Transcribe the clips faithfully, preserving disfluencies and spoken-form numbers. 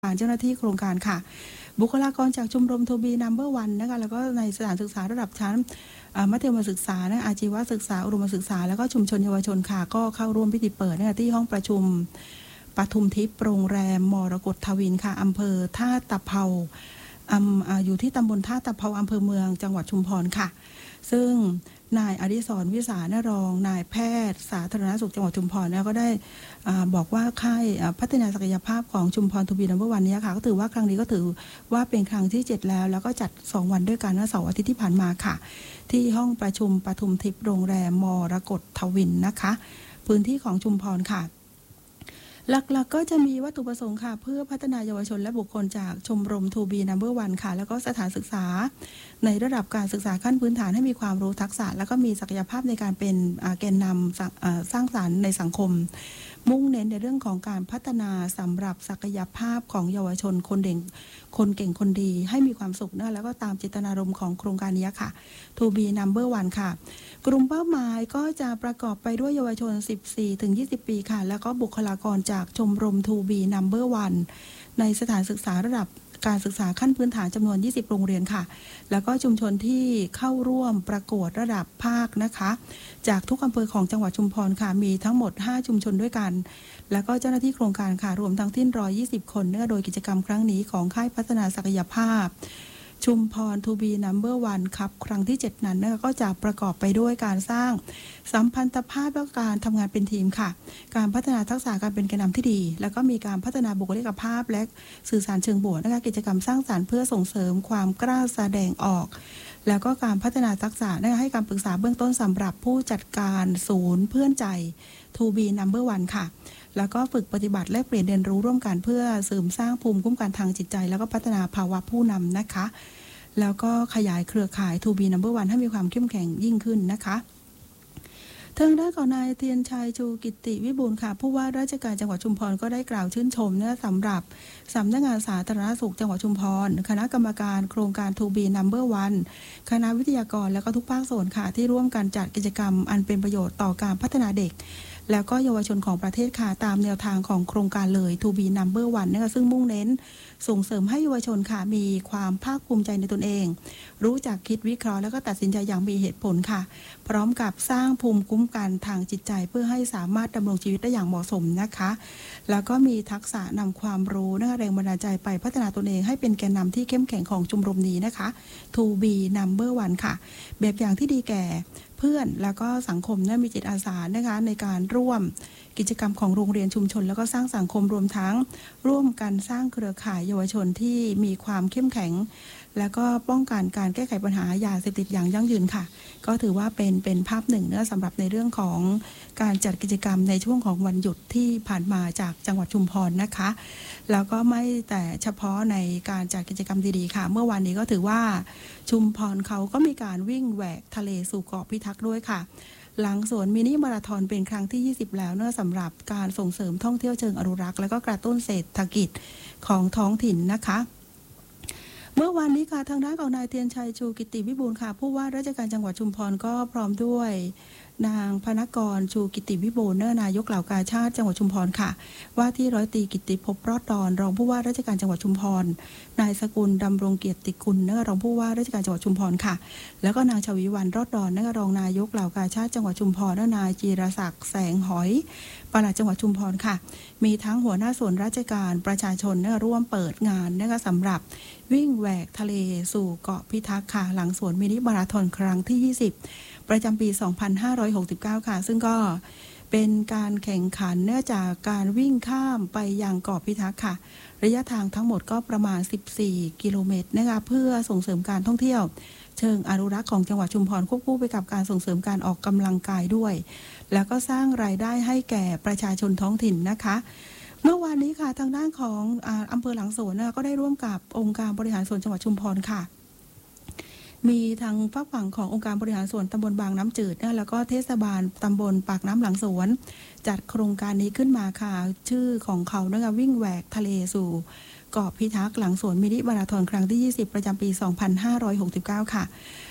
การเจ้าหน้าที่โครงการค่ะบุคลากรจากชมรมทูบีนัมเบอร์วันนะคะแล้วก็ในสถานศึกษาระดับชั้นมัธยมศึกษานะอาชีวศึกษาอุดมศึกษาแล้วก็ชุมชนเยาวชนค่ะก็เข้าร่วมพิธีเปิดนะคะที่ห้องประชุมปทุมทิพย์โรงแรมมรกตทวินค่ะอำเภอท่าตะเภาอยู่ที่ตำบลท่าตะเภาอำเภอเมืองจังหวัดชุมพรค่ะซึ่งนายอดิศรวิสานรองนายแพทย์สาธารณสุขจังหวัดชุมพรก็ได้บอกว่าค่ายพัฒนาศักยภาพของชุมพรทูบีนัมเบอร์วันนี้ค่ะก็ถือว่าครั้งนี้ก็ถือว่าเป็นครั้งที่เจ็ดแล้วแล้วก็จัดสองวันด้วยกันเมื่อเสาร์อาทิตย์ที่ผ่านมาค่ะที่ห้องประชุมปทุมทิพย์โรงแรมมรกตทวินนะคะพื้นที่ของชุมพรค่ะหลักๆ ก, ก็จะมีวัตถุประสงค์ค่ะเพื่อพัฒนาเยาวชนและบุคคลจากชมรมทูบีนัมเบอร์วันค่ะแล้วก็สถานศึกษาในระดับการศึกษาขั้นพื้นฐานให้มีความรู้ทักษะและก็มีศักยภาพในการเป็นแกนนำสร้างสรรค์ในสังคมมุ่งเน้นในเรื่องของการพัฒนาสำหรับศักยภาพของเยาวชนคนเด่นคนเก่งคนดีให้มีความสุขนะแล้วก็ตามเจตนารมณ์ของโครงการนี้ค่ะทูบีนัมเบอร์วันค่ะกลุ่มเป้าหมายก็จะประกอบไปด้วยเยาวชน สิบสี่ถึงยี่สิบ ปีค่ะแล้วก็บุคลากรจากชมรมทูบีนัมเบอร์วันในสถานศึกษาระดับการศึกษาขั้นพื้นฐานจำนวนยี่สิบโรงเรียนค่ะแล้วก็ชุมชนที่เข้าร่วมประกวดระดับภาคนะคะจากทุกอำเภอของจังหวัดชุมพรค่ะมีทั้งหมดห้าชุมชนด้วยกันแล้วก็เจ้าหน้าที่โครงการค่ะรวมทั้งสิ้นหนึ่งร้อยยี่สิบคนเนื่องโดยกิจกรรมครั้งนี้ของค่ายพัฒนาศักยภาพชุมพรทูบีนัมเบอร์วันครับครั้งที่เจ็ดนั้นนะคะก็จะประกอบไปด้วยการสร้างสัมพันธภาพและการทำงานเป็นทีมค่ะการพัฒนาทักษะการเป็นแกนนำที่ดีแล้วก็มีการพัฒนาบุคลิกภาพและสื่อสารเชิงบวกนะคะกิจกรรมสร้างสรรค์เพื่อส่งเสริมความกล้าแสดงออกแล้วก็การพัฒนาทักษะนะคะให้การปรึกษาเบื้องต้นสำหรับผู้จัดการศูนย์เพื่อนใจทูบีนัมเบอร์วันค่ะแล้วก็ฝึกปฏิบัติและเปลี่ยนเรียนรู้ร่วมกันเพื่อเสริมสร้างภูมิคุ้มกันทางจิตใจแล้วก็พัฒนาภาวะผู้นำนะคะแล้วก็ขยายเครือข่ายทูบีนัมเบอร์วันให้มีความเข้มแข็งยิ่งขึ้นนะคะทางด้านของนายเทียนชัยชูกิติวิบูลย์ค่ะผู้ว่าราชการจังหวัดชุมพรก็ได้กล่าวชื่นชมเนื่องสำหรับสำนักงานสาธารณสุขจังหวัดชุมพรคณะกรรมการโครงการทูบีนัมเบอร์วันคณะวิทยากรและก็ทุกภาคส่วนค่ะที่ร่วมกันจัดกิจกรรมอันเป็นประโยชน์ต่อการพัฒนาเด็กแล้วก็เยาวชนของประเทศค่ะตามแนวทางของโครงการเลยทูบีนัมเบอร์วันนะคะซึ่งมุ่งเน้นส่งเสริมให้เยาวชนค่ะมีความภาคภูมิใจในตนเองรู้จักคิดวิเคราะห์แล้วก็ตัดสินใจอย่างมีเหตุผลค่ะพร้อมกับสร้างภูมิคุ้มกันทางจิตใจเพื่อให้สามารถดำรงชีวิตได้อย่างเหมาะสมนะคะแล้วก็มีทักษะนำความรู้นะคะแรงบันดาลใจไปพัฒนาตนเองให้เป็นแกนนำที่เข้มแข็งของชมรมนี้นะคะทูบีนัมเบอร์วันค่ะแบบอย่างที่ดีแก่เพื่อนแล้วก็สังคมเนี่ยมีจิตอาสานะคะในการร่วมกิจกรรมของโรงเรียนชุมชนแล้วก็สร้างสังคมรวมทั้งร่วมกันสร้างเครือข่ายเยาวชนที่มีความเข้มแข็งแล้วก็ป้องกันการแก้ไขปัญหายาเสพติดอย่างยั่งยืนค่ะก็ถือว่าเป็นเป็นภาพหนึ่งนะสำหรับในเรื่องของการจัดกิจกรรมในช่วงของวันหยุดที่ผ่านมาจากจังหวัดชุมพรนะคะแล้วก็ไม่แต่เฉพาะในการจัดกิจกรรมดีๆค่ะเมื่อวานนี้ก็ถือว่าชุมพรเขาก็มีการวิ่งแหวกทะเลสู่เกาะพิทักษ์ด้วยค่ะหลังสวนมินิมาราธอนเป็นครั้งที่ยี่สิบแล้วเนื่องสำหรับการส่งเสริมท่องเที่ยวเชิงอนุรักษ์และก็กระตุ้นเศรษฐกิจของท้องถิ่นนะคะเมื่อวานนี้ค่ะทางด้านของนายเทียนชัยชูกิติวิบูลย์ค่ะผู้ว่าราชการจังหวัดชุมพรก็พร้อมด้วยนางพนกรชูกิติวิบูลย์นายกเหล่ากาชาติจังหวัดชุมพรค่ะว่าที่ร้อยตรีกิติภพรอดดอนรองผู้ว่าราชการจังหวัดชุมพรนายสกุลดำรงเกียรติกุลรองผู้ว่าราชการจังหวัดชุมพรค่ะแล้วก็นางชวีวรรณรอดดอนรองนายกเหล่ากาชาติจังหวัดชุมพรและนายจีรศักดิ์แสงหอยปลัดจังหวัดชุมพรค่ะมีทั้งหัวหน้าส่วนราชการประชาชนร่วมเปิดงานนะคะสำหรับวิ่งแหวกทะเลสู่เกาะพิทักษ์ค่ะหลังสวนมินิมาราธอนครั้งที่ยี่สิบประจำปีสองพันห้าร้อยหกสิบเก้าค่ะซึ่งก็เป็นการแข่งขันเนื่องจากการวิ่งข้ามไปยังเกาะพิทักษ์ค่ะระยะทางทั้งหมดก็ประมาณสิบสี่กิโลเมตรนะคะเพื่อส่งเสริมการท่องเที่ยวเชิงอนุรักษ์ของจังหวัดชุมพรควบคู่ไปกับการส่งเสริมการออกกำลังกายด้วยแล้วก็สร้างรายได้ให้แก่ประชาชนท้องถิ่นนะคะเมื่อวานนี้ค่ะทางด้านของอ่าอำเภอหลังสวนนะก็ได้ร่วมกับองค์การบริหารส่วนจังหวัดชุมพรค่ะมีทางฝั่งฝั่งขององค์การบริหารส่วนตำบลบางน้ำจืดนะแล้วก็เทศบาลตำบลปากน้ำหลังสวนจัดโครงการนี้ขึ้นมาค่ะชื่อของเขานะคะวิ่งแหวกทะเลสู่เกาะพิทักษ์หลังสวนมินิมาราธอนครั้งที่ยี่สิบประจำปีสองพันห้าร้อยหกสิบเก้าค่ะ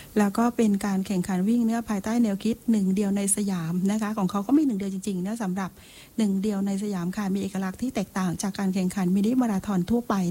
แล้วก็เป็นการแข่งขันวิ่งเนี่ยภายใต้แนวคิดหนึ่งเดียวในสยามนะคะของเขาก็มีหนึ่งเดียวจริงๆนะสำหรับหนึ่งเดียวในสยามค่ะมีเอกลักษณ์ที่แตกต่างจากการแข่งขันมินิมาราธอนทั่วไป